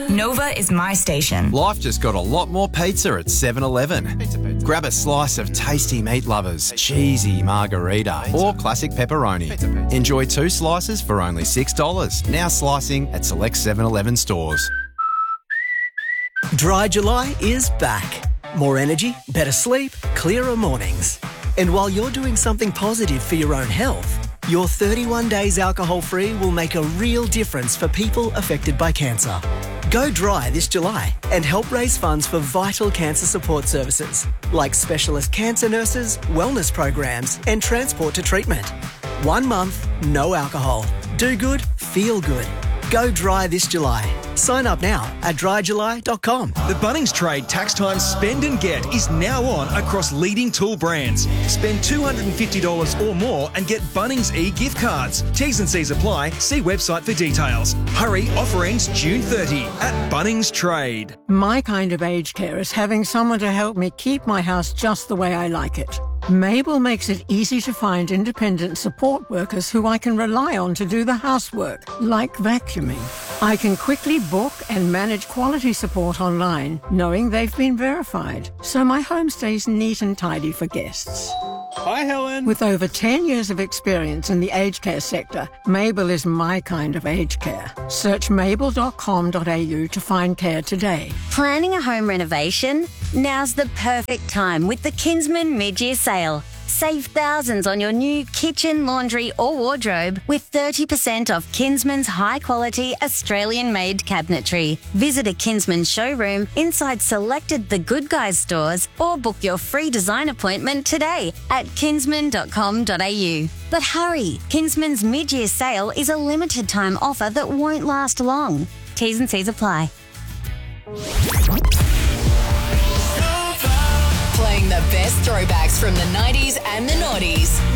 Nova is my station. Life just got a lot more pizza at 7-Eleven. Grab a slice of tasty meat lovers, cheesy margarita, or classic pepperoni. Enjoy 2 slices for only $6. Now slicing at select 7-Eleven stores. Dry July is back. More energy, better sleep, clearer mornings. And while you're doing something positive for your own health, your 31 days alcohol-free will make a real difference for people affected by cancer. Go dry this July and help raise funds for vital cancer support services like specialist cancer nurses, wellness programs and transport to treatment. 1 month, no alcohol. Do good, feel good. Go dry this July. Sign up now at dryjuly.com. The Bunnings Trade Tax Time Spend and Get is now on across leading tool brands. Spend $250 or more and get Bunnings e-gift cards. T's and C's apply. See website for details. Hurry, offer ends June 30 at Bunnings Trade. My kind of aged care is having someone to help me keep my house just the way I like it. Mabel makes it easy to find independent support workers who I can rely on to do the housework, like vacuuming. I can quickly book and manage quality support online, knowing they've been verified, so my home stays neat and tidy for guests. Hi, Helen. With over 10 years of experience in the aged care sector, Mabel is my kind of aged care. Search mabel.com.au to find care today. Planning a home renovation? Now's the perfect time with the Kinsman mid-year sale. Save thousands on your new kitchen, laundry or wardrobe with 30% off Kinsman's high-quality Australian-made cabinetry. Visit a Kinsman showroom inside selected The Good Guys stores or book your free design appointment today at kinsman.com.au. But hurry, Kinsman's mid-year sale is a limited time offer that won't last long. T's and C's apply. Playing the best throwbacks from the 90s and the noughties.